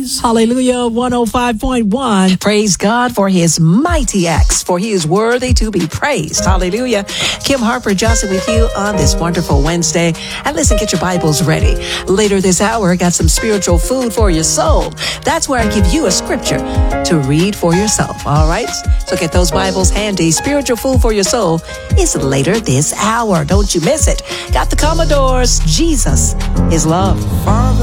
praise. Hallelujah. 105.1. Praise God for his mighty acts, for he is worthy to be praised. Hallelujah. Kim Harper Johnson with you on this wonderful Wednesday. And listen, get your Bibles ready. Later this hour, got some spiritual food for your soul. That's where I give you a scripture to read for yourself. All right. So get those Bibles handy. Spiritual food for your soul is later this hour. Don't you miss it. Got the Commodores. Jesus is love. Father,